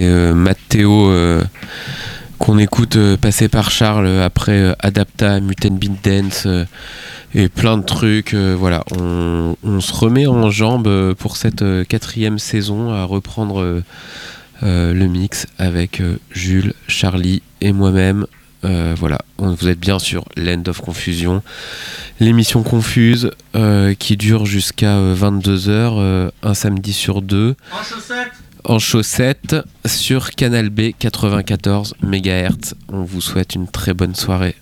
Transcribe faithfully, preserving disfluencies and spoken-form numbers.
c'est euh, Matteo euh, qu'on écoute euh, passer par Charles après euh, Adapta, Mutant Beat Dance euh, et plein de trucs. Euh, voilà, on, on se remet en jambes euh, pour cette euh, quatrième saison à reprendre euh, euh, le mix avec euh, Jules, Charlie et moi-même. Euh, voilà, vous êtes bien sur l'End of Confusion, l'émission Confuse euh, qui dure jusqu'à euh, vingt-deux heures, euh, un samedi sur deux. En chaussettes En chaussettes sur Canal B quatre-vingt-quatorze mégahertz. On vous souhaite une très bonne soirée.